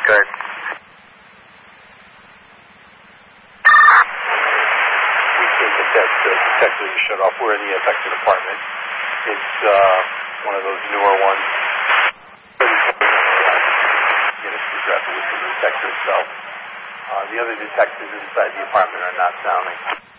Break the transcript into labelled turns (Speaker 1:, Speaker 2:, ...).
Speaker 1: Good.
Speaker 2: We can't get that detector to shut off. We're in the affected apartment. It's one of those newer ones. With the detector itself. The other detectors inside the apartment are not sounding.